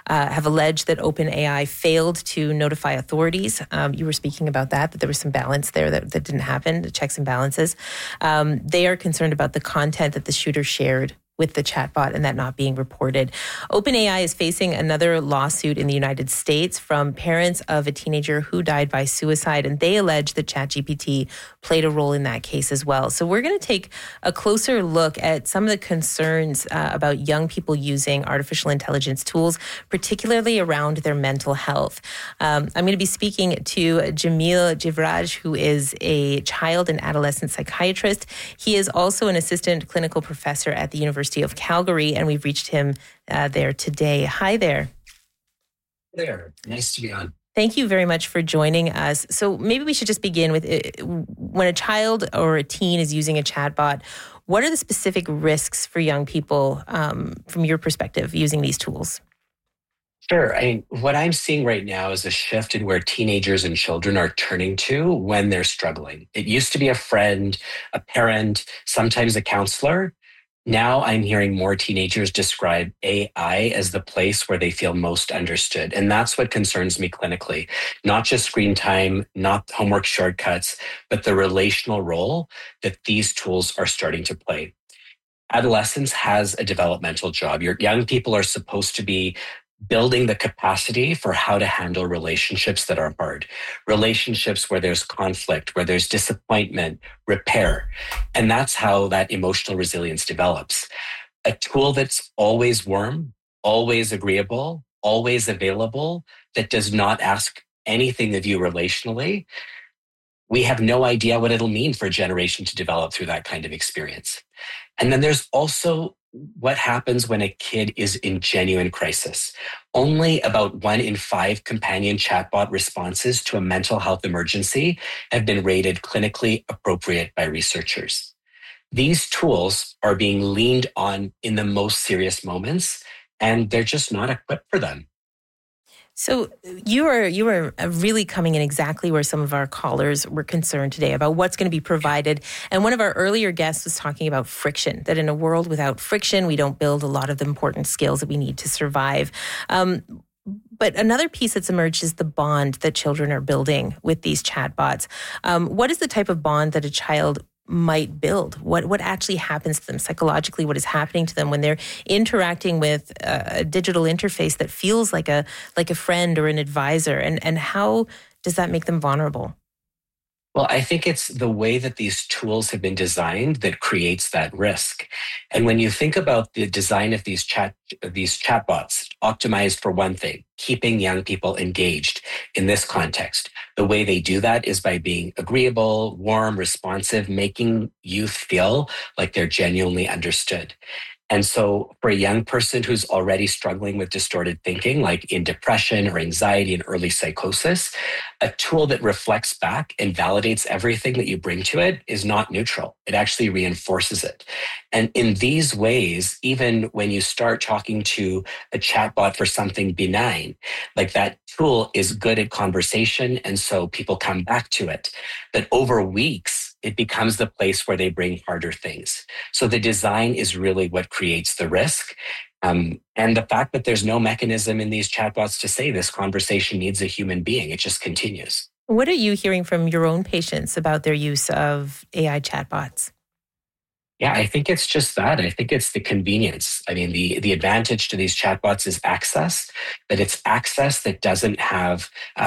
have alleged that OpenAI failed to notify authorities. You were speaking about that there was some balance there that didn't happen, the checks and balances. They are concerned about the content that the shooter shared with the chatbot and that not being reported. OpenAI is facing another lawsuit in the United States from parents of a teenager who died by suicide, and they allege that ChatGPT played a role in that case as well. So we're going to take a closer look at some of the concerns about young people using artificial intelligence tools, particularly around their mental health. I'm going to be speaking to Jamil Jivraj, who is a child and adolescent psychiatrist. He is also an assistant clinical professor at the University of Calgary, and we've reached him there today. Hi there. There. Nice to be on. Thank you very much for joining us. So maybe we should just begin with when a child or a teen is using a chatbot, what are the specific risks for young people from your perspective using these tools? Sure. What I'm seeing right now is a shift in where teenagers and children are turning to when they're struggling. It used to be a friend, a parent, sometimes a counselor. Now I'm hearing more teenagers describe AI as the place where they feel most understood. And that's what concerns me clinically. Not just screen time, not homework shortcuts, but the relational role that these tools are starting to play. Adolescence has a developmental job. Your young people are supposed to be building the capacity for how to handle relationships that are hard, relationships where there's conflict, where there's disappointment, repair. And that's how that emotional resilience develops. A tool that's always warm, always agreeable, always available, that does not ask anything of you relationally, we have no idea what it'll mean for a generation to develop through that kind of experience. And then there's also what happens when a kid is in genuine crisis. Only about 1 in 5 companion chatbot responses to a mental health emergency have been rated clinically appropriate by researchers. These tools are being leaned on in the most serious moments, and they're just not equipped for them. So you are really coming in exactly where some of our callers were concerned today about what's going to be provided. And one of our earlier guests was talking about friction, that in a world without friction, we don't build a lot of the important skills that we need to survive. But another piece that's emerged is the bond that children are building with these chatbots. What is the type of bond that a child might build? What actually happens to them psychologically? What is happening to them when they're interacting with a digital interface that feels like a friend or an advisor? And how does that make them vulnerable? Well, I think it's the way that these tools have been designed that creates that risk. And when you think about the design of these chatbots, optimized for one thing, keeping young people engaged in this context, the way they do that is by being agreeable, warm, responsive, making youth feel like they're genuinely understood. And so for a young person who's already struggling with distorted thinking, like in depression or anxiety and early psychosis, a tool that reflects back and validates everything that you bring to it is not neutral. It actually reinforces it. And in these ways, even when you start talking to a chatbot for something benign, like that tool is good at conversation, and so people come back to it. But over weeks, it becomes the place where they bring harder things. So the design is really what creates the risk. And the fact that there's no mechanism in these chatbots to say this conversation needs a human being, it just continues. What are you hearing from your own patients about their use of AI chatbots? Yeah, I think it's just that. I think it's the convenience. I mean, the advantage to these chatbots is access, but it's access that doesn't have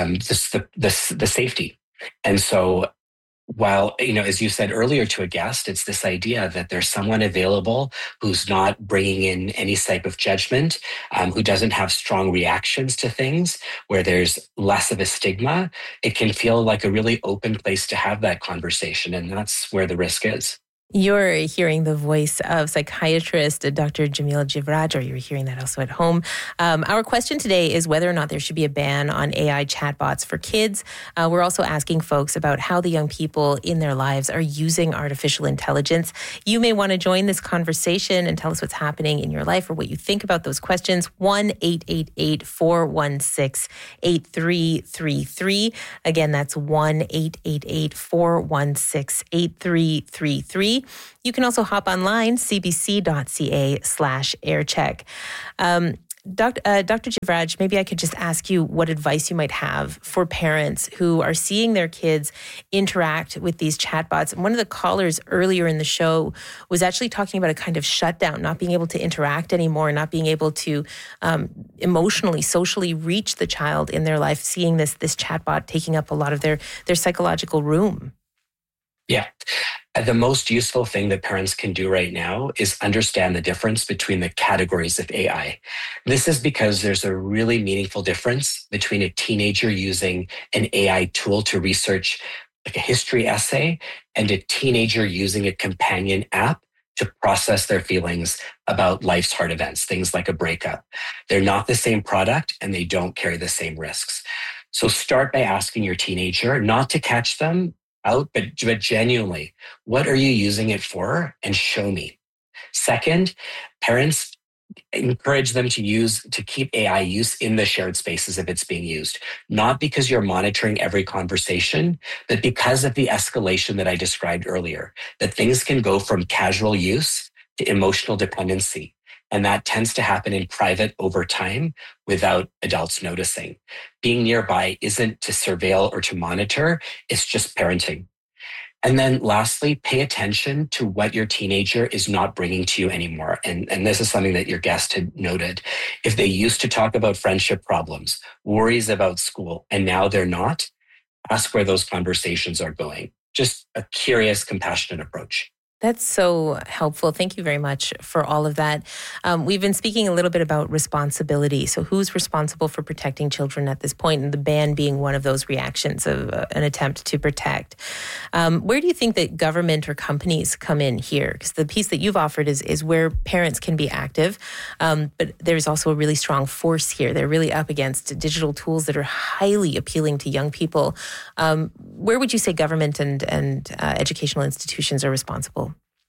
the safety. And so while, as you said earlier to a guest, it's this idea that there's someone available who's not bringing in any type of judgment, who doesn't have strong reactions to things, where there's less of a stigma. It can feel like a really open place to have that conversation, and that's where the risk is. You're hearing the voice of psychiatrist Dr. Jamil Jivraj, or you're hearing that also at home. Our question today is whether or not there should be a ban on AI chatbots for kids. We're also asking folks about how the young people in their lives are using artificial intelligence. You may want to join this conversation and tell us what's happening in your life or what you think about those questions. 1-888-416-8333. Again, that's 1-888-416-8333. You can also hop online, cbc.ca/aircheck. Dr. Jivraj, maybe I could just ask you what advice you might have for parents who are seeing their kids interact with these chatbots. And one of the callers earlier in the show was actually talking about a kind of shutdown, not being able to interact anymore, not being able to emotionally, socially reach the child in their life, seeing this chatbot taking up a lot of their psychological room. Yeah. The most useful thing that parents can do right now is understand the difference between the categories of AI. This is because there's a really meaningful difference between a teenager using an AI tool to research like a history essay and a teenager using a companion app to process their feelings about life's hard events, things like a breakup. They're not the same product and they don't carry the same risks. So start by asking your teenager not to catch them out, but genuinely, what are you using it for? And show me. Second, parents encourage them to keep AI use in the shared spaces if it's being used, not because you're monitoring every conversation, but because of the escalation that I described earlier, that things can go from casual use to emotional dependency. And that tends to happen in private over time without adults noticing. Being nearby isn't to surveil or to monitor, it's just parenting. And then lastly, pay attention to what your teenager is not bringing to you anymore. And this is something that your guest had noted. If they used to talk about friendship problems, worries about school, and now they're not, ask where those conversations are going. Just a curious, compassionate approach. That's so helpful. Thank you very much for all of that. We've been speaking a little bit about responsibility. So who's responsible for protecting children at this point, and the ban being one of those reactions of an attempt to protect. Where do you think that government or companies come in here? Because the piece that you've offered is where parents can be active, but there's also a really strong force here. They're really up against digital tools that are highly appealing to young people. Where would you say government and educational institutions are responsible?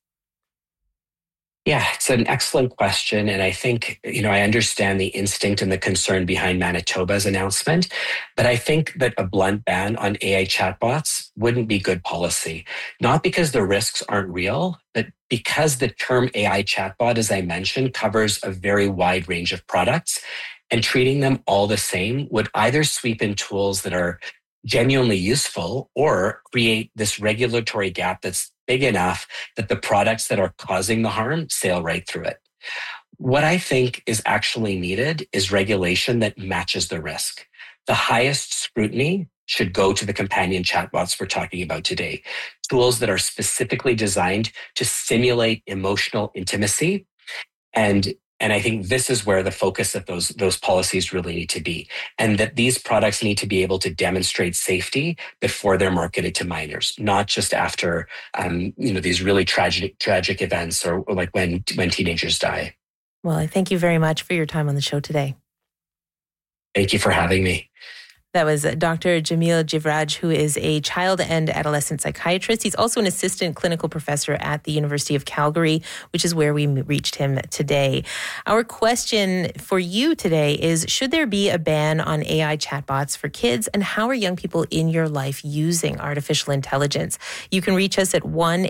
Yeah, it's an excellent question. And I think, I understand the instinct and the concern behind Manitoba's announcement, but I think that a blunt ban on AI chatbots wouldn't be good policy, not because the risks aren't real, but because the term AI chatbot, as I mentioned, covers a very wide range of products, and treating them all the same would either sweep in tools that are genuinely useful or create this regulatory gap that's big enough that the products that are causing the harm sail right through it. What I think is actually needed is regulation that matches the risk. The highest scrutiny should go to the companion chatbots we're talking about today, tools that are specifically designed to simulate emotional intimacy. And I think this is where the focus of those policies really need to be, and that these products need to be able to demonstrate safety before they're marketed to minors, not just after these really tragic events or like when teenagers die. Well, I thank you very much for your time on the show today. Thank you for having me. That was Dr. Jamil Jivraj, who is a child and adolescent psychiatrist. He's also an assistant clinical professor at the University of Calgary, which is where we reached him today. Our question for you today is, should there be a ban on AI chatbots for kids? And how are young people in your life using artificial intelligence? You can reach us at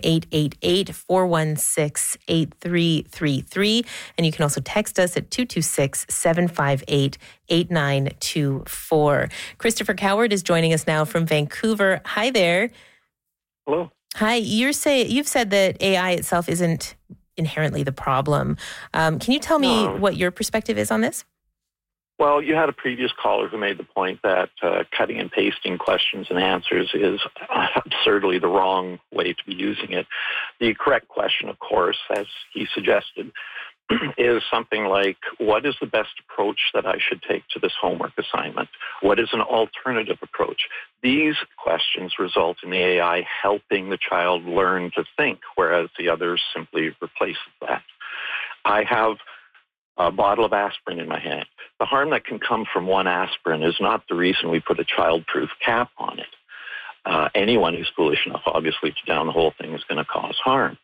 1-888-416-8333. And you can also text us at 226-758-8924. Christopher Coward is joining us now from Vancouver. Hi there. Hello. Hi. You've said that AI itself isn't inherently the problem. Can you tell me what your perspective is on this? Well, you had a previous caller who made the point that cutting and pasting questions and answers is absurdly the wrong way to be using it. The correct question, of course, as he suggested, is something like, what is the best approach that I should take to this homework assignment? What is an alternative approach? These questions result in the AI helping the child learn to think, whereas the others simply replace that. I have a bottle of aspirin in my hand. The harm that can come from one aspirin is not the reason we put a child-proof cap on it. Anyone who's foolish enough, obviously, to down the whole thing is going to cause harm.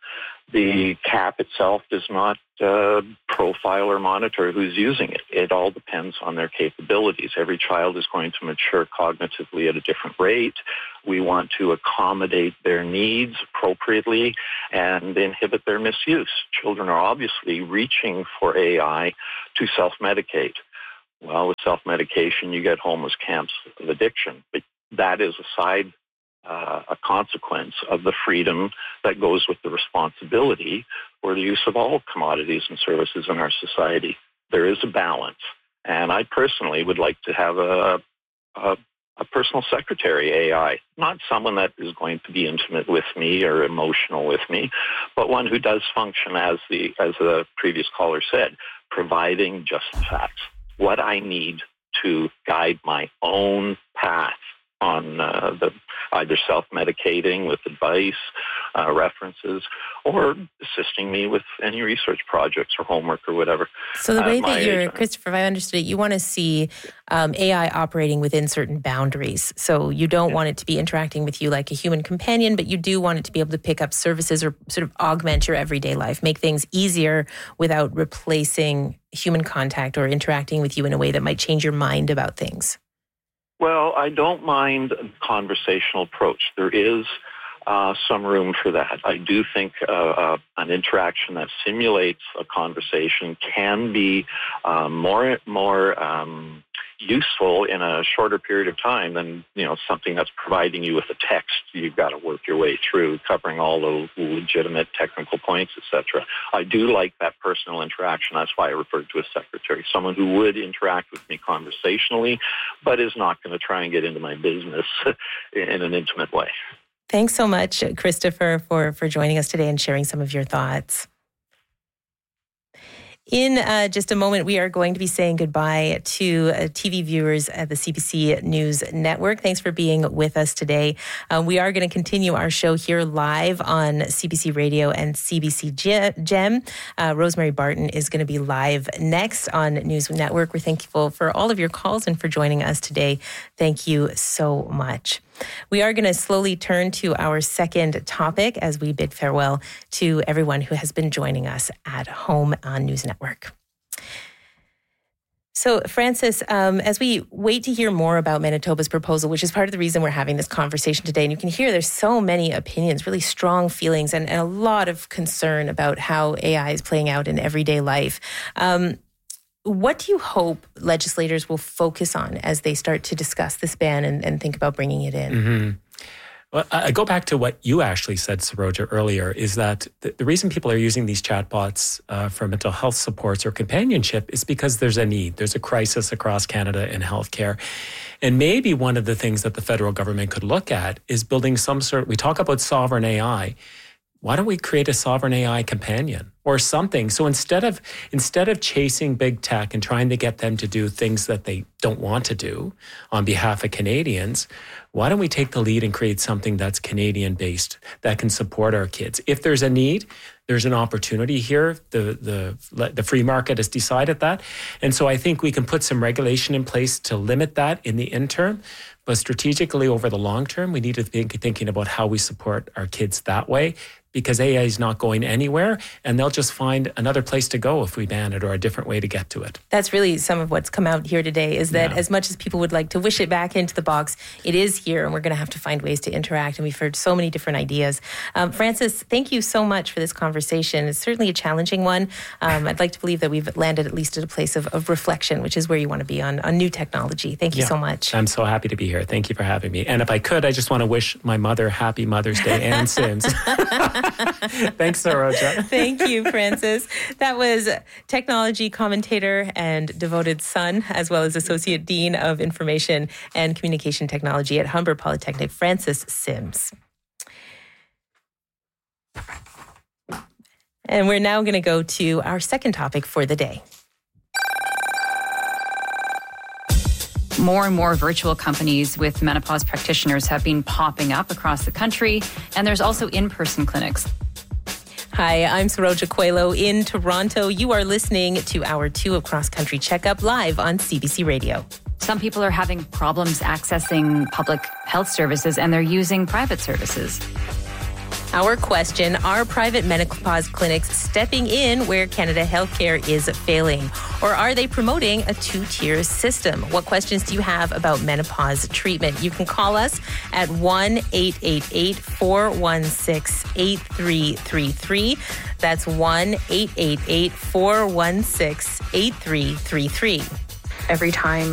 The CAP itself does not profile or monitor who's using it. It all depends on their capabilities. Every child is going to mature cognitively at a different rate. We want to accommodate their needs appropriately and inhibit their misuse. Children are obviously reaching for AI to self-medicate. Well, with self-medication, you get homeless camps of addiction. But that is a consequence of the freedom that goes with the responsibility for the use of all commodities and services in our society. There is a balance. And I personally would like to have a personal secretary AI, not someone that is going to be intimate with me or emotional with me, but one who does function, as the previous caller said, providing just the facts, what I need to guide my own path on either self-medicating with advice, references, or assisting me with any research projects or homework or whatever. So the way that you're, Christopher, if I understood it, you want to see AI operating within certain boundaries. So you don't want it to be interacting with you like a human companion, but you do want it to be able to pick up services or sort of augment your everyday life, make things easier without replacing human contact or interacting with you in a way that might change your mind about things. Well, I don't mind a conversational approach. There is some room for that. I do think an interaction that simulates a conversation can be more useful in a shorter period of time than something that's providing you with a text you've got to work your way through, covering all the legitimate technical points, etc. I do like that personal interaction. That's why I referred to a secretary, someone who would interact with me conversationally, but is not going to try and get into my business in an intimate way. Thanks so much, Christopher, for joining us today and sharing some of your thoughts. In just a moment, we are going to be saying goodbye to TV viewers at the CBC News Network. Thanks for being with us today. We are going to continue our show here live on CBC Radio and CBC Gem. Rosemary Barton is going to be live next on News Network. We're thankful for all of your calls and for joining us today. Thank you so much. We are going to slowly turn to our second topic as we bid farewell to everyone who has been joining us at home on News Network. So, Francis, as we wait to hear more about Manitoba's proposal, which is part of the reason we're having this conversation today, and you can hear there's so many opinions, really strong feelings, and a lot of concern about how AI is playing out in everyday life. What do you hope legislators will focus on as they start to discuss this ban and think about bringing it in? Mm-hmm. Well, I go back to what you actually said, Saroja, earlier, is that the reason people are using these chatbots for mental health supports or companionship is because there's a need. There's a crisis across Canada in healthcare. And maybe one of the things that the federal government could look at is building some sort, we talk about sovereign AI. Why don't we create a sovereign AI companion or something? So instead of chasing big tech and trying to get them to do things that they don't want to do on behalf of Canadians, why don't we take the lead and create something that's Canadian-based that can support our kids? If there's a need, there's an opportunity here. The free market has decided that. And so I think we can put some regulation in place to limit that in the interim. But strategically over the long term, we need to be thinking about how we support our kids that way, because AI is not going anywhere and they'll just find another place to go if we ban it or a different way to get to it. That's really some of what's come out here today, is that as much as people would like to wish it back into the box, it is here and we're going to have to find ways to interact. And we've heard so many different ideas. Francis, thank you so much for this conversation. It's certainly a challenging one. I'd like to believe that we've landed at least at a place of reflection, which is where you want to be on new technology. Thank you so much. I'm so happy to be here. Thank you for having me. And if I could, I just want to wish my mother happy Mother's Day and Sims. Thanks, Saroja. Thank you, Francis. That was technology commentator and devoted son, as well as Associate Dean of Information and Communication Technology at Humber Polytechnic, Francis Sims. And we're now going to go to our second topic for the day. More and more virtual companies with menopause practitioners have been popping up across the country, and there's also in-person clinics. Hi, I'm Saroja Coelho in Toronto. You are listening to Hour 2 of Cross Country Checkup live on CBC Radio. Some people are having problems accessing public health services, and they're using private services. Our question, are private menopause clinics stepping in where Canada Healthcare is failing? Or are they promoting a two-tier system? What questions do you have about menopause treatment? You can call us at 1-888-416-8333. That's 1-888-416-8333. Every time